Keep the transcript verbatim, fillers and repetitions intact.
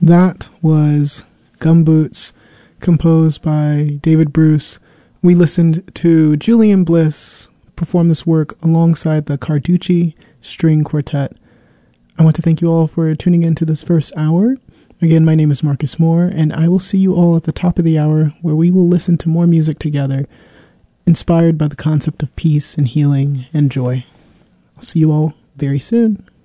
That was Gumboots, composed by David Bruce. We listened to Julian Bliss perform this work alongside the Carducci String Quartet. I want to thank you all for tuning in to this first hour. Again, my name is Marcus Moore, and I will see you all at the top of the hour, where we will listen to more music together, inspired by the concept of peace and healing and joy. I'll see you all very soon.